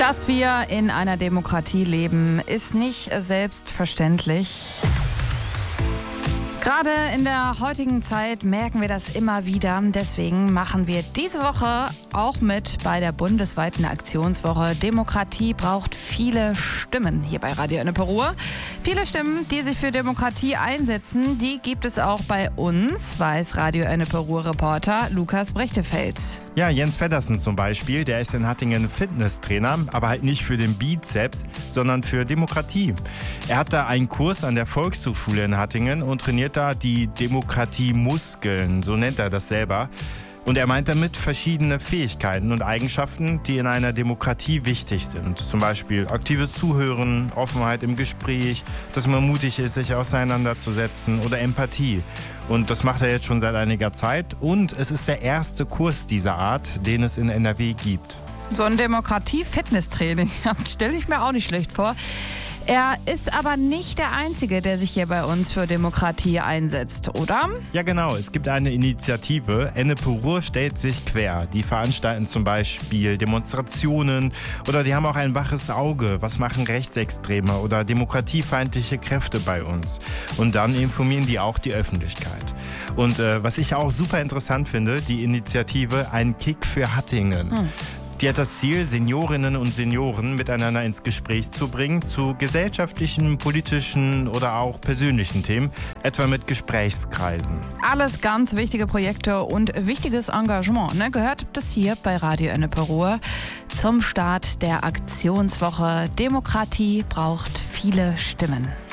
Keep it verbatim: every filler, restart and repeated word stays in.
Dass wir in einer Demokratie leben, ist nicht selbstverständlich. Gerade in der heutigen Zeit merken wir das immer wieder. Deswegen machen wir diese Woche auch mit bei der bundesweiten Aktionswoche Demokratie braucht viele Stimmen hier bei Radio Ennepe Ruhr. Viele Stimmen, die sich für Demokratie einsetzen, die gibt es auch bei uns, weiß Radio Ennepe Ruhr Reporter Lukas Brechtefeld. Ja, Jens Feddersen zum Beispiel, der ist in Hattingen Fitnesstrainer, aber halt nicht für den Bizeps, sondern für Demokratie. Er hat da einen Kurs an der Volkshochschule in Hattingen und trainiert da die Demokratiemuskeln, so nennt er das selber. Und er meint damit verschiedene Fähigkeiten und Eigenschaften, die in einer Demokratie wichtig sind. Zum Beispiel aktives Zuhören, Offenheit im Gespräch, dass man mutig ist, sich auseinanderzusetzen oder Empathie. Und das macht er jetzt schon seit einiger Zeit. Und es ist der erste Kurs dieser Art, den es in N R W gibt. So ein Demokratie-Fitnesstraining, stelle ich mir auch nicht schlecht vor. Er ist aber nicht der Einzige, der sich hier bei uns für Demokratie einsetzt, oder? Ja genau, es gibt eine Initiative, Ennepe Ruhr stellt sich quer. Die veranstalten zum Beispiel Demonstrationen oder die haben auch ein waches Auge. Was machen Rechtsextreme oder demokratiefeindliche Kräfte bei uns? Und dann informieren die auch die Öffentlichkeit. Und äh, was ich auch super interessant finde, die Initiative Ein Kick für Hattingen. Hm. Die hat das Ziel, Seniorinnen und Senioren miteinander ins Gespräch zu bringen, zu gesellschaftlichen, politischen oder auch persönlichen Themen, etwa mit Gesprächskreisen. Alles ganz wichtige Projekte und wichtiges Engagement. Ne? Gehört das hier bei Radio Ennepe Ruhr zum Start der Aktionswoche Demokratie braucht viele Stimmen.